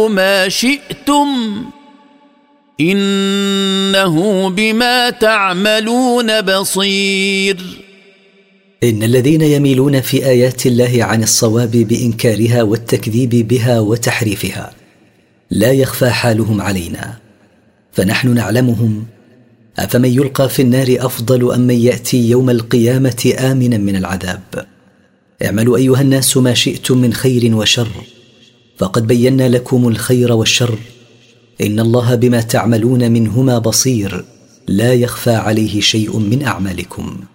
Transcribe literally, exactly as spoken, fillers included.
ما شئتم إنه بما تعملون بصير. إن الذين يميلون في آيات الله عن الصواب بإنكارها والتكذيب بها وتحريفها لا يخفى حالهم علينا، فنحن نعلمهم. أفمن يلقى في النار أفضل أم من يأتي يوم القيامة آمنا من العذاب؟ اعملوا أيها الناس ما شئتم من خير وشر، فقد بينا لكم الخير والشر، إن الله بما تعملون منهما بصير، لا يخفى عليه شيء من أعمالكم.